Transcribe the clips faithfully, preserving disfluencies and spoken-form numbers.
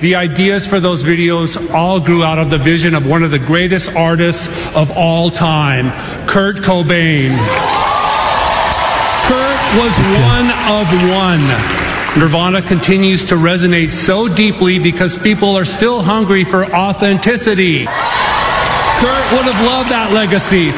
The ideas for those videos all grew out of the vision of one of the greatest artists of all time, Kurt Cobain. Kurt was one of one. Nirvana continues to resonate so deeply because people are still hungry for authenticity. Kurt would have loved that legacy.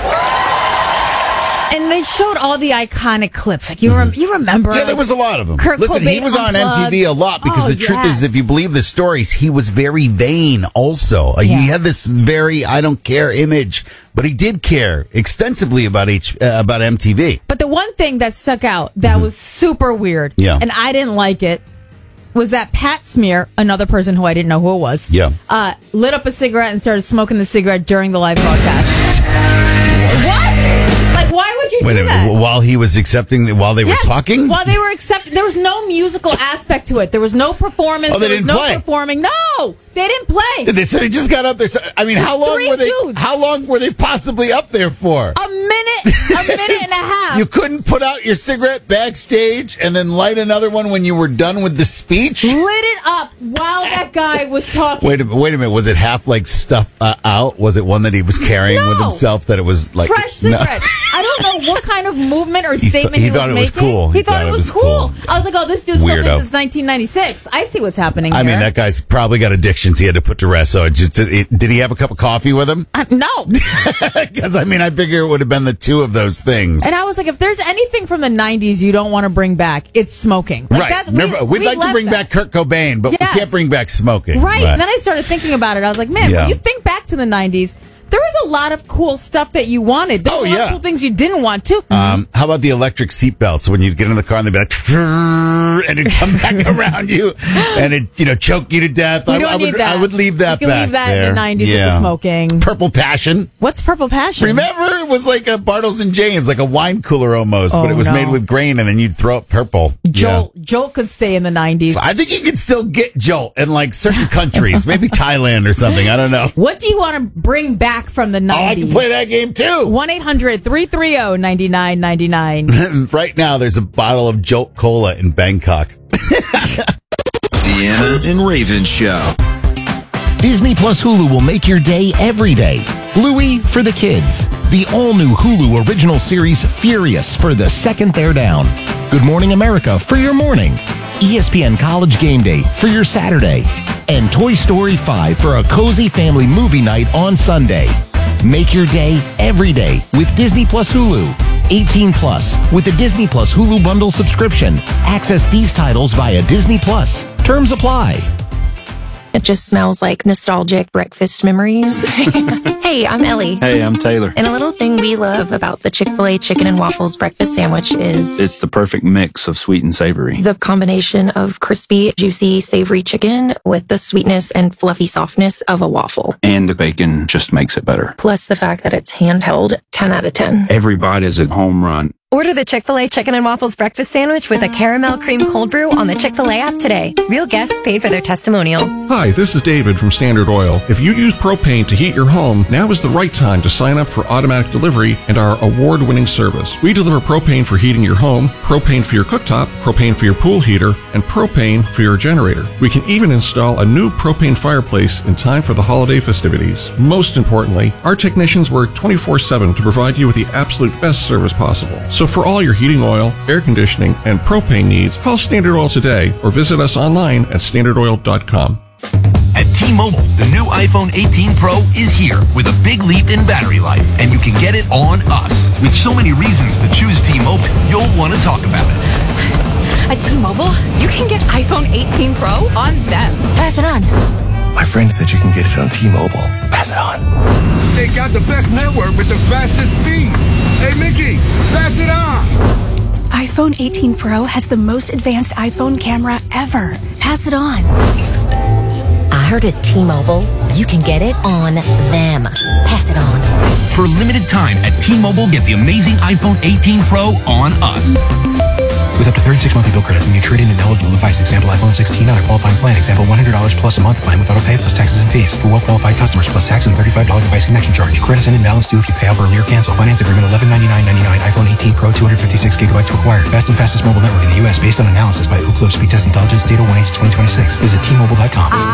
And they showed all the iconic clips. Like, you, rem- you remember? Yeah, there was a lot of them. Kurt Listen, Cobain he was on Unplugged. M T V a lot because Oh, the truth yes. is, if you believe the stories, he was very vain also. Uh, Yeah. He had this very I don't care image, but he did care extensively about H- uh, about M T V. But the one thing that stuck out that was super weird, Yeah. and I didn't like it, was that Pat Smear, another person who I didn't know who it was, Yeah. uh, lit up a cigarette and started smoking the cigarette during the live broadcast. What? Like, why would you Wait do a that? minute, while he was accepting, the, while they Yes, were talking? While they were accepting, there was no musical aspect to it. There was no performance. Oh, they there was didn't no play? performing. No, they didn't play. They said he just got up there. So, I mean, how long Three were they? dudes. How long were they possibly up there for? A minute, a minute and a half. You couldn't put out your cigarette backstage and then light another one when you were done with the speech? Lit it up while that guy was talking. Wait a minute. Wait a minute. Was it half like stuff uh, out? Was it one that he was carrying No. with himself that it was like Fresh cigarette. I don't know what kind of movement or He statement th- he he, thought was it was making. cool. He, thought, it was, cool. cool. I was like, oh, this dude's Weirdo. something since nineteen ninety-six. I see what's happening I here. mean, that guy's probably got addictions he had to put to rest. So it just, it, did he have a cup of coffee with him? Uh, no. Because I mean, I figure it would have been the two of those things. And I was like, if there's anything from the nineties you don't want to bring back, it's smoking. Like, right. That's, Never, we, we'd we like to left bring that. back Kurt Cobain, but Yes. we can't bring back smoking. Right. And then I started thinking about it. I was like, man, Yeah. when you think back to the nineties, there was a lot of cool stuff that you wanted. There was Oh, a lot yeah. of cool things you didn't want to. Um, how about the electric seatbelts when you'd get in the car and they'd be like, and it'd come back around you and it, you know, choke you to death. You I, don't I need would, that. I would leave that You can back leave that there. in the nineties with Yeah. the smoking. Purple Passion. What's Purple Passion? Remember, it was like a Bartles and James, like a wine cooler almost, but Oh, it was no. made with grain and then you'd throw it purple. Jolt. Jolt could stay in the nineties. Yeah. I think you could still get Jolt in like certain countries, maybe Thailand or something. I don't know. What do you want to bring back from the Oh, I nineties? can play that game too. one eight hundred three three zero nine nine nine nine. Right now, there's a bottle of Jolt Cola in Bangkok. Deanna and Raven Show. Disney Plus Hulu will make your day every day. Bluey for the kids. The all-new Hulu original series Furious for the second they're down. Good Morning America for your morning. E S P N College Game Day for your Saturday. And Toy Story five for a cozy family movie night on Sunday. Make your day every day with Disney Plus Hulu. eighteen plus with the Disney Plus Hulu bundle subscription. Access these titles via Disney Plus. Terms apply. It just smells like nostalgic breakfast memories. Hey, I'm Ellie. Hey, I'm Taylor. And a little thing we love about the Chick-fil-A chicken and waffles breakfast sandwich is It's the perfect mix of sweet and savory. the combination of crispy, juicy, savory chicken with the sweetness and fluffy softness of a waffle. And the bacon just makes it better. Plus the fact that it's handheld, ten out of ten. Every bite is a home run. Order the Chick-fil-A Chicken and Waffles breakfast sandwich with a caramel cream cold brew on the Chick-fil-A app today. Real guests paid for their testimonials. Hi, this is David from Standard Oil. If you use propane to heat your home, now is the right time to sign up for automatic delivery and our award-winning service. We deliver propane for heating your home, propane for your cooktop, propane for your pool heater, and propane for your generator. We can even install a new propane fireplace in time for the holiday festivities. Most importantly, our technicians work twenty-four seven to provide you with the absolute best service possible. So for all your heating oil, air conditioning, and propane needs, call Standard Oil today or visit us online at standard oil dot com. At T-Mobile, the new iPhone eighteen Pro is here with a big leap in battery life, and you can get it on us. With so many reasons to choose T-Mobile, you'll want to talk about it. At T-Mobile, you can get iPhone eighteen Pro on them. Pass it on. My friend said you can get it on T-Mobile. Pass it on. They got the best network with the fastest speeds. Hey, Mickey, pass it on. iPhone eighteen Pro has the most advanced iPhone camera ever. Pass it on. I heard at T-Mobile, you can get it on them. Pass it on. For a limited time at T-Mobile, get the amazing iPhone eighteen Pro on us. With up to thirty-six monthly bill credits when you trade in an eligible device, example iPhone sixteen on a qualifying plan, example one hundred dollars plus a month plan with auto pay plus taxes and fees. For well-qualified customers plus tax and thirty-five dollars device connection charge. Credits and balance due if you pay off early or cancel. Finance agreement eleven ninety-nine ninety-nine. iPhone eighteen Pro two hundred fifty-six gigabytes required. Best and fastest mobile network in the U S based on analysis by Ookla Speed Test Intelligence Data one H twenty twenty-six. Visit T Mobile dot com.